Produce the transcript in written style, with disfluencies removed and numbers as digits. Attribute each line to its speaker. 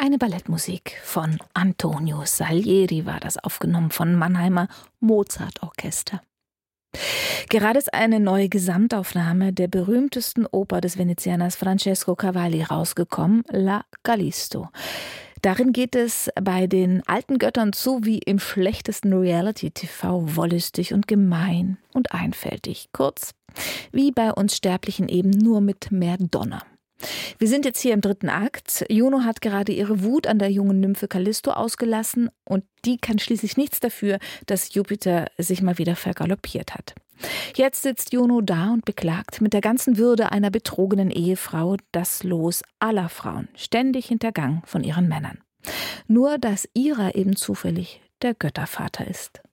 Speaker 1: Eine Ballettmusik von Antonio Salieri war das, aufgenommen von Mannheimer Mozart-Orchester. Gerade ist eine neue Gesamtaufnahme der berühmtesten Oper des Venezianers Francesco Cavalli rausgekommen, La Callisto. Darin geht es bei den alten Göttern zu wie im schlechtesten Reality-TV, wollüstig und gemein und einfältig. Kurz, wie bei uns Sterblichen eben, nur mit mehr Donner. Wir sind jetzt hier im 3. Akt. Juno hat gerade ihre Wut an der jungen Nymphe Callisto ausgelassen und die kann schließlich nichts dafür, dass Jupiter sich mal wieder vergaloppiert hat. Jetzt sitzt Juno da und beklagt mit der ganzen Würde einer betrogenen Ehefrau das Los aller Frauen, ständig hintergangen von ihren Männern. Nur, dass ihrer eben zufällig der Göttervater ist.